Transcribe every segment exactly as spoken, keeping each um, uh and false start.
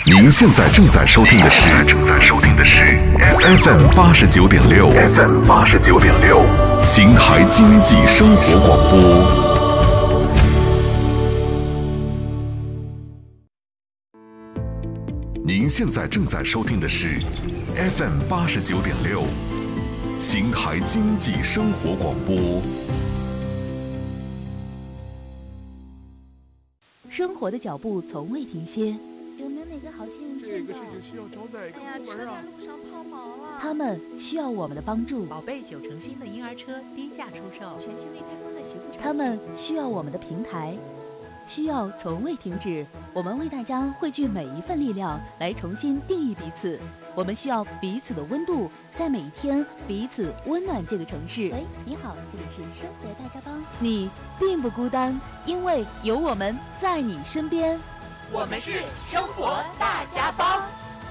您现在正在收听的是正在收听的是 F M 八十九点六 F M 八十九点六邢台经济生活广播。您现在正在收听的是 F M 八十九点六邢台经济生活广播。 生活的脚步从未停歇。 有没有哪个好心人这个事情需要找哪个部门啊？ 路上抛锚了。 他们需要我们的帮助。 宝贝九成新的婴儿车低价出售， 全新未开封的洗护产品。 他们需要我们的平台，需要从未停止。我们为大家汇聚每一份力量，来重新定义彼此。我们需要彼此的温度，在每一天彼此温暖这个城市。 喂，你好，这里是生活大家帮。 你并不孤单，因为有我们在你身边。 我们是生活大家帮。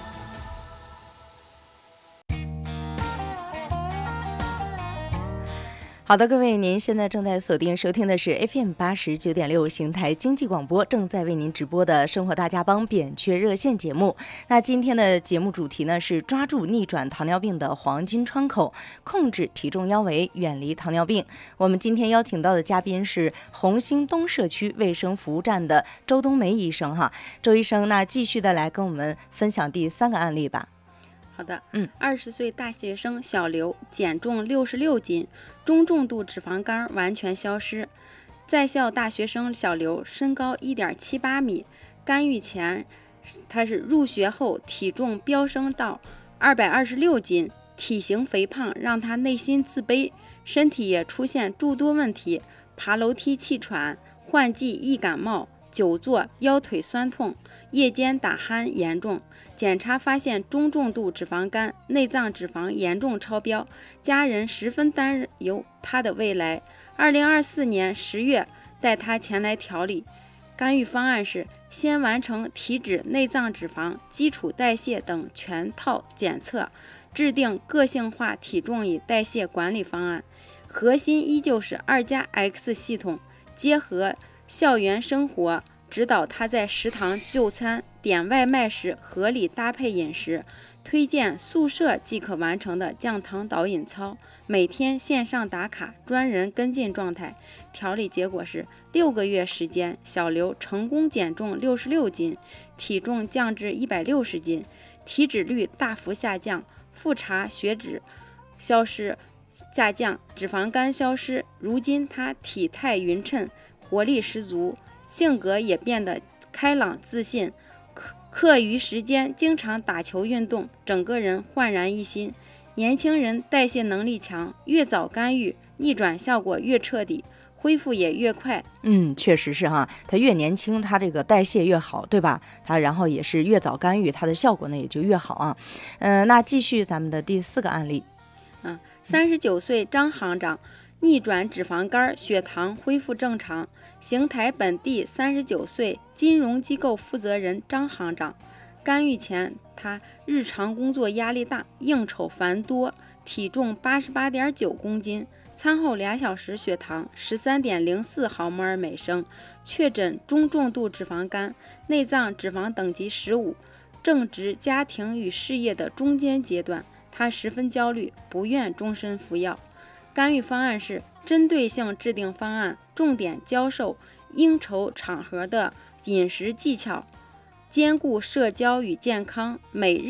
好的，各位，您现在正在锁定收听的是 F M 八十九点六邢台经济广播，正在为您直播的生活大家帮扁鹊热线节目。那今天的节目主题呢是抓住逆转糖尿病的黄金窗口，控制体重腰围，远离糖尿病。我们今天邀请到的嘉宾是红星东社区卫生服务站的周冬梅医生哈，周医生，那继续的来跟我们分享第三个案例吧。 好的， 嗯， 二十岁大学生小刘减重六十六斤，中重度脂肪肝完全消失。在校大学生小刘身高一点七八米，干预前他是入学后体重飙升到二百二十六斤，体型肥胖让他内心自卑，身体也出现诸多问题，爬楼梯气喘，换季易感冒，久坐腰腿酸痛，夜间打鼾严重。检查发现中重度脂肪肝，内脏脂肪严重超标，家人十分担忧他的未来。二零二四年十月带他前来调理，干预方案是先完成体脂、内脏脂肪、基础代谢等全套检测，制定个性化体重与代谢管理方案。核心依旧是二加 X 系统，结合校园生活，指导他在食堂就餐、点外卖时合理搭配饮食，推荐宿舍即可完成的降糖导引操，每天线上打卡，专人跟进状态。调理结果是六个月时间，小刘成功减重六十六斤，体重降至一百六十斤，体脂率大幅下降，复查血脂消失下降，脂肪肝消失。如今他体态匀称，活力十足，性格也变得开朗自信，课余时间经常打球运动，整个人焕然一新。年轻人代谢能力强，越早干预，逆转效果越彻底，恢复也越快。 嗯，确实是哈，他越年轻，他这个代谢越好，对吧？他然后也是越早干预，他的效果呢也就越好啊。嗯、呃，那继续咱们的第四个案例。 嗯，三十九岁张行长逆转脂肪肝，血糖恢复正常。邢台本地三十九岁金融机构负责人张行长，干预前他日常工作压力大，应酬繁多，体重八十八点九公斤，餐后俩小时血糖十三点零四毫摩尔每升，确诊中重度脂肪肝，内脏脂肪等级十五，正值家庭与事业的中间阶段，他十分焦虑，不愿终身服药。干预方案是针对性制定方案，重点教授应酬场合的饮食技巧，兼顾社交与健康，每日